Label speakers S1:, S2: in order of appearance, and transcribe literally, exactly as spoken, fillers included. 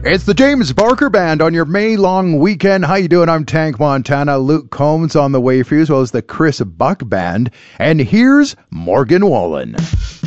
S1: It's the James Barker Band on your May long weekend. How you doing? I'm Tank Montana. Luke Combs on the way for you, as well as the Chris Buck Band. And here's Morgan Wallen.